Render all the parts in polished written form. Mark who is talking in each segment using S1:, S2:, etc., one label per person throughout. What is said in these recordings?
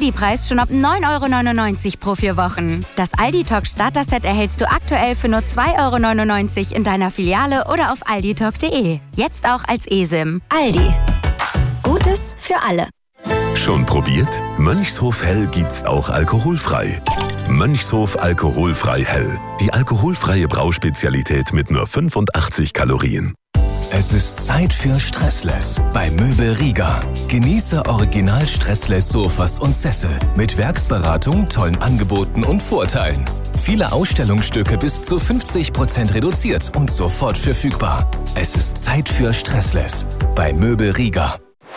S1: Aldi-Preis schon ab 9,99 € pro 4 Wochen. Das Aldi-Talk Starter-Set erhältst du aktuell für nur 2,99 € in deiner Filiale oder auf alditalk.de. Jetzt auch als eSIM. Aldi. Gutes für alle.
S2: Schon probiert? Mönchshof Hell gibt's auch alkoholfrei. Mönchshof alkoholfrei Hell. Die alkoholfreie Brauspezialität mit nur 85 Kalorien.
S3: Es ist Zeit für Stressless bei Möbel Riga. Genieße original Stressless Sofas und Sessel mit Werksberatung, tollen Angeboten und Vorteilen. Viele Ausstellungsstücke bis zu 50% reduziert und sofort verfügbar. Es ist Zeit für Stressless bei Möbel Riga.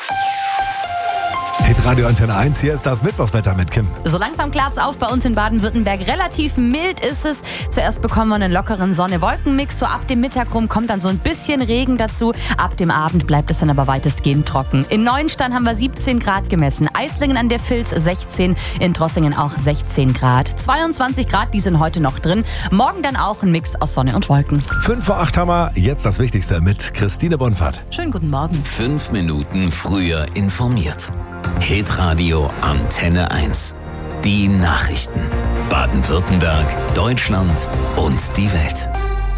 S4: Hitradio Antenne 1, hier ist das Mittwochswetter mit Kim.
S5: So langsam klärt's auf bei uns in Baden-Württemberg. Relativ mild ist es. Zuerst bekommen wir einen lockeren Sonne-Wolken-Mix. So ab dem Mittag rum kommt dann so ein bisschen Regen dazu. Ab dem Abend bleibt es dann aber weitestgehend trocken. In Neuenstein haben wir 17 Grad gemessen. Eislingen an der Vils 16. In Drossingen auch 16 Grad. 22 Grad, die sind heute noch drin. Morgen dann auch ein Mix aus Sonne und Wolken.
S4: 5 vor 8 haben wir jetzt das Wichtigste mit Christine Bonfahrt.
S5: Schönen guten Morgen.
S3: 5 Minuten früher informiert. Hitradio Antenne 1. Die Nachrichten. Baden-Württemberg, Deutschland und die Welt.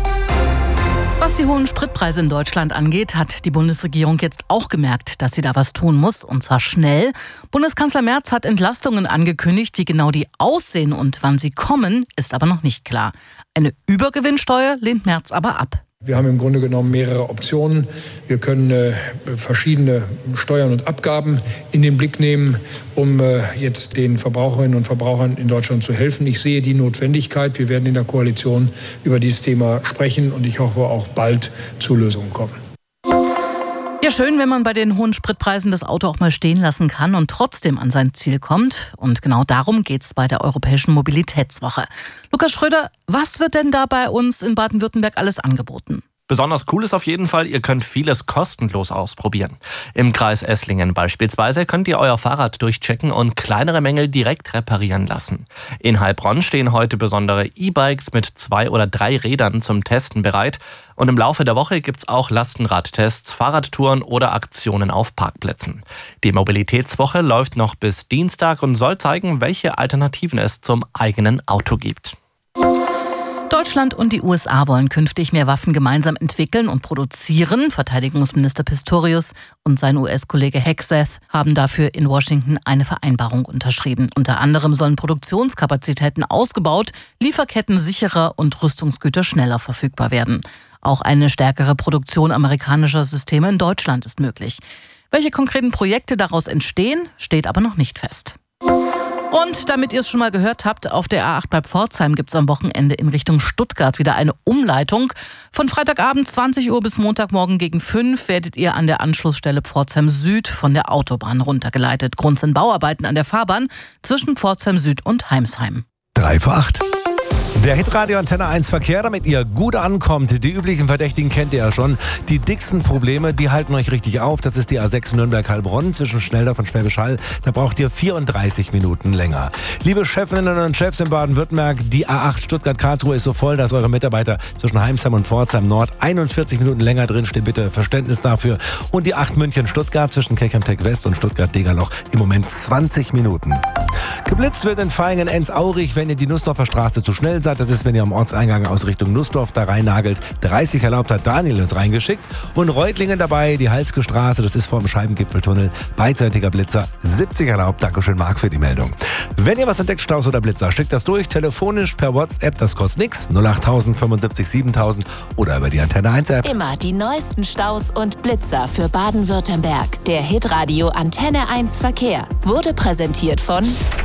S5: Was die hohen Spritpreise in Deutschland angeht, hat die Bundesregierung jetzt auch gemerkt, dass sie da was tun muss, und zwar schnell. Bundeskanzler Merz hat Entlastungen angekündigt. Wie genau die aussehen und wann sie kommen, ist aber noch nicht klar. Eine Übergewinnsteuer lehnt Merz aber ab.
S6: Wir haben im Grunde genommen mehrere Optionen. Wir können verschiedene Steuern und Abgaben in den Blick nehmen, um jetzt den Verbraucherinnen und Verbrauchern in Deutschland zu helfen. Ich sehe die Notwendigkeit. Wir werden in der Koalition über dieses Thema sprechen und ich hoffe auch bald zu Lösungen kommen.
S5: Ja, schön, wenn man bei den hohen Spritpreisen das Auto auch mal stehen lassen kann und trotzdem an sein Ziel kommt. Und genau darum geht's bei der Europäischen Mobilitätswoche. Lukas Schröder, was wird denn da bei uns in Baden-Württemberg alles angeboten?
S7: Besonders cool ist auf jeden Fall, ihr könnt vieles kostenlos ausprobieren. Im Kreis Esslingen beispielsweise könnt ihr euer Fahrrad durchchecken und kleinere Mängel direkt reparieren lassen. In Heilbronn stehen heute besondere E-Bikes mit 2 oder 3 Rädern zum Testen bereit. Und im Laufe der Woche gibt's auch Lastenradtests, Fahrradtouren oder Aktionen auf Parkplätzen. Die Mobilitätswoche läuft noch bis Dienstag und soll zeigen, welche Alternativen es zum eigenen Auto gibt.
S5: Deutschland und die USA wollen künftig mehr Waffen gemeinsam entwickeln und produzieren. Verteidigungsminister Pistorius und sein US-Kollege Hegseth haben dafür in Washington eine Vereinbarung unterschrieben. Unter anderem sollen Produktionskapazitäten ausgebaut, Lieferketten sicherer und Rüstungsgüter schneller verfügbar werden. Auch eine stärkere Produktion amerikanischer Systeme in Deutschland ist möglich. Welche konkreten Projekte daraus entstehen, steht aber noch nicht fest. Und damit ihr es schon mal gehört habt, auf der A8 bei Pforzheim gibt es am Wochenende in Richtung Stuttgart wieder eine Umleitung. Von Freitagabend 20 Uhr bis Montagmorgen gegen 5 werdet ihr an der Anschlussstelle Pforzheim Süd von der Autobahn runtergeleitet. Grund sind Bauarbeiten an der Fahrbahn zwischen Pforzheim Süd und Heimsheim.
S4: 3 vor 8. Der Hitradio Antenne 1 Verkehr, damit ihr gut ankommt. Die üblichen Verdächtigen kennt ihr ja schon. Die dicksten Probleme, die halten euch richtig auf. Das ist die A6 Nürnberg-Heilbronn zwischen Schnelldorf und Schwäbisch Hall. Da braucht ihr 34 Minuten länger. Liebe Chefinnen und Chefs in Baden-Württemberg, die A8 Stuttgart-Karlsruhe ist so voll, dass eure Mitarbeiter zwischen Heimsheim und Pforzheim Nord 41 Minuten länger drinstehen. Bitte Verständnis dafür. Und die 8 München-Stuttgart zwischen Kelchheim-Tech West und Stuttgart-Degerloch im Moment 20 Minuten. Geblitzt wird in Vaihingen-Enz-Aurich, wenn ihr die Nussdorfer Straße zu schnell seid. Das ist, wenn ihr am Ortseingang aus Richtung Nussdorf da rein nagelt. 30 erlaubt, hat Daniel uns reingeschickt. Und Reutlingen dabei, die Halske Straße, das ist vor dem Scheibengipfeltunnel. Beidseitiger Blitzer, 70 erlaubt. Dankeschön, Marc, für die Meldung. Wenn ihr was entdeckt, Staus oder Blitzer, schickt das durch, telefonisch, per WhatsApp, das kostet nichts. 08000 75 7000 oder über die Antenne 1 App.
S8: Immer die neuesten Staus und Blitzer für Baden-Württemberg. Der Hitradio Antenne 1 Verkehr wurde präsentiert von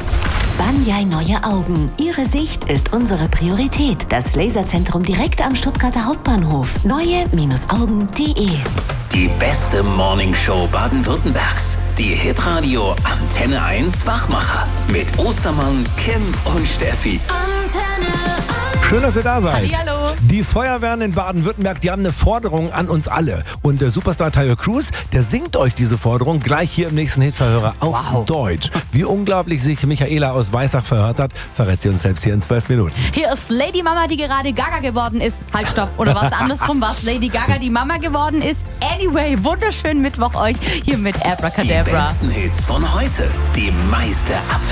S9: Banyai Neue Augen. Ihre Sicht ist unsere Priorität. Das Laserzentrum direkt am Stuttgarter Hauptbahnhof. Neue-Augen.de.
S3: Die beste Morningshow Baden-Württembergs. Die Hitradio Antenne 1 Wachmacher. Mit Ostermann, Kim und Steffi.
S8: Antenne 1.
S4: Schön, dass ihr da seid.
S5: Hallihallo.
S4: Die Feuerwehren in Baden-Württemberg, die haben eine Forderung an uns alle. Und der Superstar Tyler Cruz, der singt euch diese Forderung gleich hier im nächsten Hitverhörer auf Deutsch. Wie unglaublich sich Michaela aus Weissach verhört hat, verrät sie uns selbst hier in 12 Minuten.
S5: Hier ist Lady Mama, die gerade Gaga geworden ist. Halt, stopp. Oder was andersrum, was Lady Gaga die Mama geworden ist. Anyway, wunderschönen Mittwoch euch hier mit Abracadabra.
S3: Die besten Hits von heute. Die meiste Abwechslung.